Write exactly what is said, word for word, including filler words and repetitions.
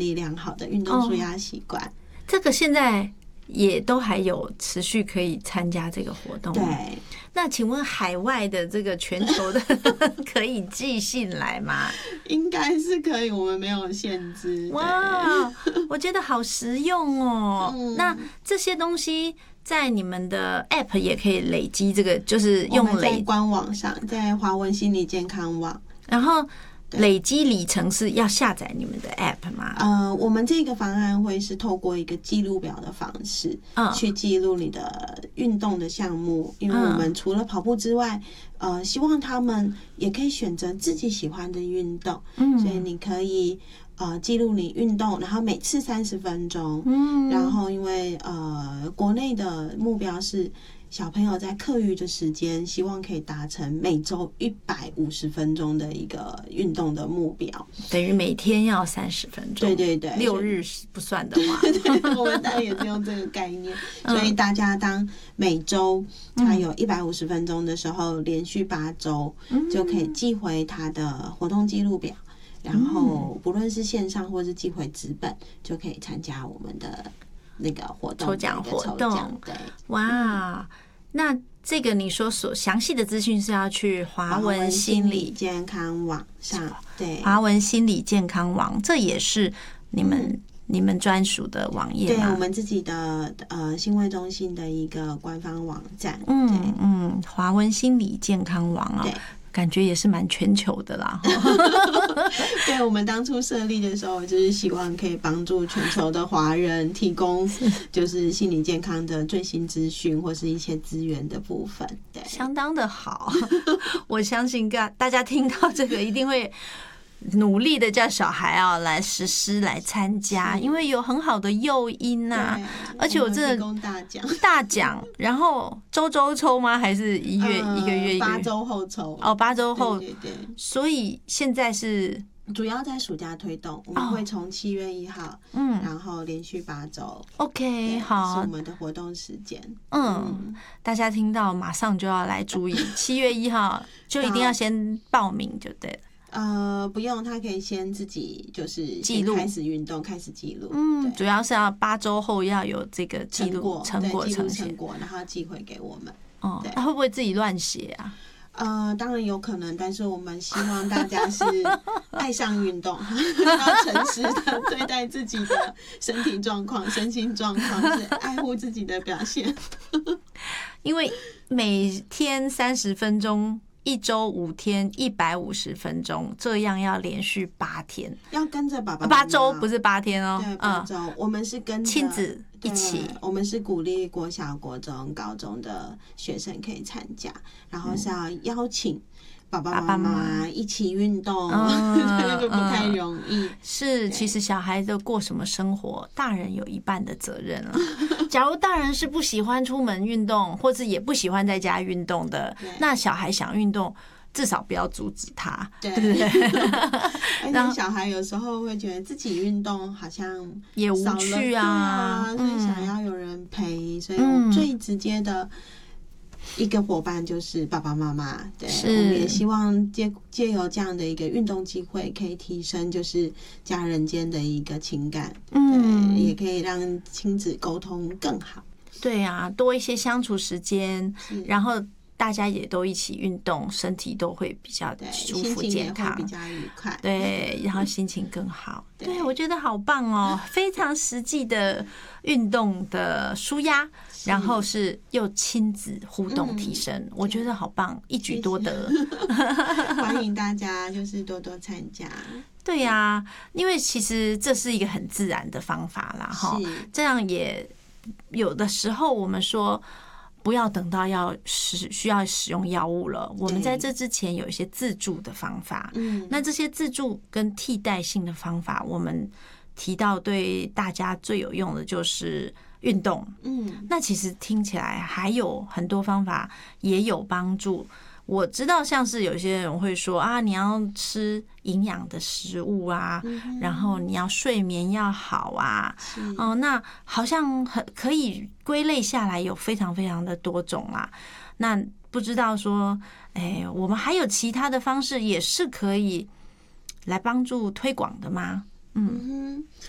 立良好的运动舒压习惯。哦， 这个现在也都还有持续可以参加这个活动。 对， 那请问海外的这个全球的可以寄信来吗？ 应该是可以，我们没有限制。 哇，我觉得好实用哦。 嗯， 那这些东西在你们的 App 也可以累积，这个就是用累在官网上，在华文心理健康网， 然后累积里程是要下载你们的 App 吗？ 呃，我们这个方案会是透过一个记录表的方式，嗯，去记录你的运动的项目，因为我们除了跑步之外，呃，希望他们也可以选择自己喜欢的运动，嗯，所以你可以呃记录你运动，然后每次三十分钟，嗯，然后因为呃国内的目标是小朋友在课余的时间，希望可以达成每周一百五十分钟的一个运动的目标， 等于每天要三十分钟。 对对对， 六日不算的话， 对，我们当然也是用这个概念。所以大家当每周他有一百五十分钟的时候，连续八周就可以寄回他的活动记录表，然后不论是线上或是寄回纸本，就可以参加我们的那个活动抽奖活动。 对， 哇，那这个你说所详细的资讯是要去华文心理健康网上，对， 华文心理健康网，这也是你们、嗯、你们专属的网页吗？ 对，我们自己的呃心卫中心的一个官方网站。 嗯嗯，华文心理健康网啊。 对， 感觉也是蛮全球的啦。 对，我们当初设立的时候，就是希望可以帮助全球的华人提供就是心理健康的最新资讯或是一些资源的部分。对， 相当的好。我相信大家听到这个一定会努力的叫小孩啊来实施来参加，因为有很好的诱因呐、啊，而且我真的提供大奖大奖，然后周周抽吗？还是一月、呃、一个月一个月？ 八周后抽哦，八周后， 对对对。 所以现在是主要在暑假推动，我们会从七月一号，嗯，然后连续八周 ，OK， 好， 是我们的活动时间。 嗯，嗯大家听到马上就要来注意，七月一号就一定要先报名就对了。 呃，不用，他可以先自己就是记录， 开始运动，开始记录。 嗯，主要是要八周后要有这个记录成果， 记录成果，然后寄回给我们。 哦，那会不会自己乱写啊？ 呃，当然有可能，但是我们希望大家是爱上运动，要诚实的对待自己的身体状况、身心状况，是爱护自己的表现。 因为每天三十分钟。一周五天，一百五十分钟，这样要连续八天， 要跟着爸爸妈妈。 八周不是八天哦， 对，八周、嗯。我们是跟亲子一起， 我们是鼓励国小、国中、高中的学生可以参加，然后是要邀请爸爸妈妈一起运动，那个不太容易。 是，其实小孩子过什么生活，大人有一半的责任了。假如大人是不喜欢出门运动，或是也不喜欢在家运动的，那小孩想运动，至少不要阻止他，对不对？ 而且小孩有时候会觉得自己运动好像也无趣啊， 对啊，所以想要有人陪，所以我最直接的一个伙伴就是爸爸妈妈。对，我们也希望借借由这样的一个运动机会，可以提升就是家人间的一个情感，嗯，也可以让亲子沟通更好。 对啊，多一些相处时间，然后大家也都一起运动，身体都会比较舒服健康， 比较愉快。 对，然后心情更好。对，对我觉得好棒哦，非常实际的运动的舒压，然后是又亲子互动提升，嗯、我觉得好棒，一举多得。 欢迎大家就是多多参加。 对呀、啊，因为其实这是一个很自然的方法啦，哈，这样也有的时候我们说。不要等到要使需要使用药物了，我们在这之前有一些自助的方法。嗯，那这些自助跟替代性的方法，我们提到对大家最有用的就是运动。嗯，那其实听起来还有很多方法也有帮助。我知道像是有些人会说啊，你要吃营养的食物啊，嗯、然后你要睡眠要好啊，哦，那好像很可以归类下来有非常非常的多种啦。那不知道说，哎，我们还有其他的方式也是可以来帮助推广的吗？ 嗯哼，